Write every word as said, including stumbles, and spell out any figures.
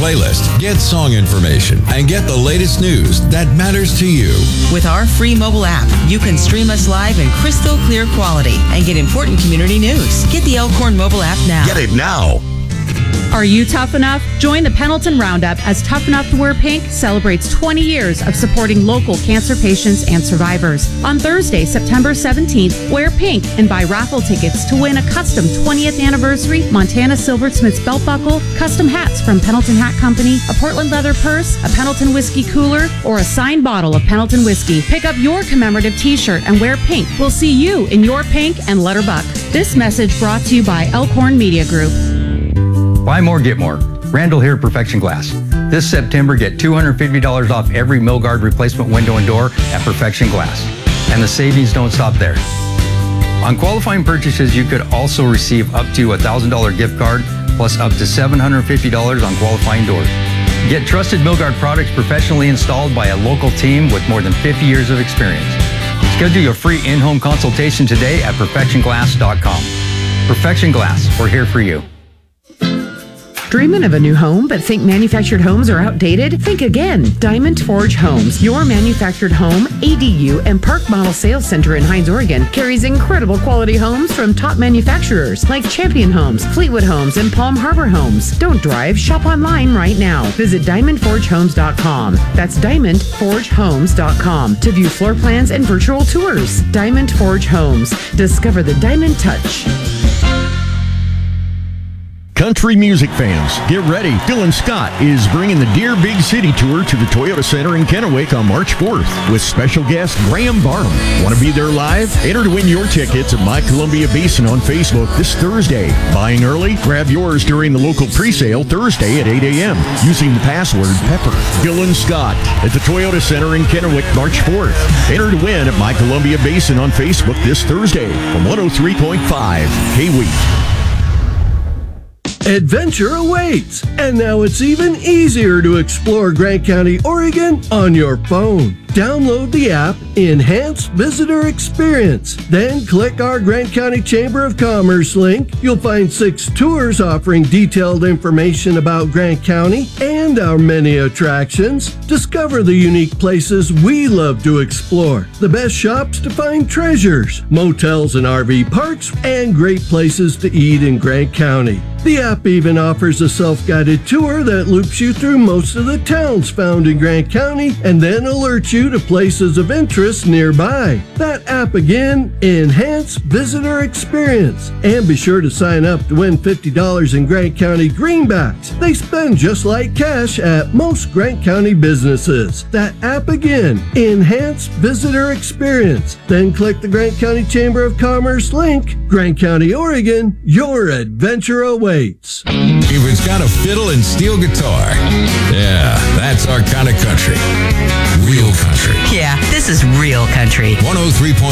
playlist, get song information, and get the latest news that matters to you. With our free mobile app, you can stream us live in crystal clear quality and get important community news. Get the Elkhorn mobile app now. Get it now. Are you tough enough? Join the Pendleton Roundup as Tough Enough to Wear Pink celebrates twenty years of supporting local cancer patients and survivors. On Thursday, September seventeenth, wear pink and buy raffle tickets to win a custom twentieth anniversary Montana Silversmith's belt buckle, custom hats from Pendleton Hat Company, a Portland leather purse, a Pendleton whiskey cooler, or a signed bottle of Pendleton whiskey. Pick up your commemorative t-shirt and wear pink. We'll see you in your pink and let her buck. This message brought to you by Elkhorn Media Group. Buy more, get more. Randall here, Perfection Glass. This September, get two hundred fifty dollars off every Milgard replacement window and door at Perfection Glass. And the savings don't stop there. On qualifying purchases, you could also receive up to a one thousand dollars gift card plus up to seven hundred fifty dollars on qualifying doors. Get trusted Milgard products professionally installed by a local team with more than fifty years of experience. Schedule your free in-home consultation today at perfection glass dot com. Perfection Glass, we're here for you. Dreaming of a new home but think manufactured homes are outdated? Think again. Diamond Forge Homes, your manufactured home, A D U, and park model sales center in Hines, Oregon, carries incredible quality homes from top manufacturers like Champion Homes, Fleetwood Homes, and Palm Harbor Homes. Don't drive, shop online right now. Visit diamond forge homes dot com. That's diamond forge homes dot com to view floor plans and virtual tours. Diamond Forge Homes. Discover the Diamond Touch. Country music fans, get ready. Dylan Scott is bringing the Dear Big City Tour to the Toyota Center in Kennewick on March fourth with special guest Graham Barnum. Want to be there live? Enter to win your tickets at My Columbia Basin on Facebook this Thursday. Buying early? Grab yours during the local presale Thursday at eight a.m. using the password PEPPER. Dylan Scott at the Toyota Center in Kennewick March fourth. Enter to win at My Columbia Basin on Facebook this Thursday from one oh three point five K-Week. Adventure awaits, and now it's even easier to explore Grant County, Oregon on your phone. Download the app Enhance Visitor Experience. Then click our Grant County Chamber of Commerce link. You'll find six tours offering detailed information about Grant County and our many attractions. Discover the unique places we love to explore, the best shops to find treasures, motels and R V parks, and great places to eat in Grant County. The app even offers a self-guided tour that loops you through most of the towns found in Grant County and then alerts you to places of interest nearby. That app again, Enhance Visitor Experience. And be sure to sign up to win fifty dollars in Grant County greenbacks. They spend just like cash at most Grant County businesses. That app again, Enhance Visitor Experience. Then click the Grant County Chamber of Commerce link. Grant County, Oregon, your adventure awaits. If it's got a fiddle and steel guitar, yeah, that's our kind of country. Real country. Yeah, this is real country. one oh three point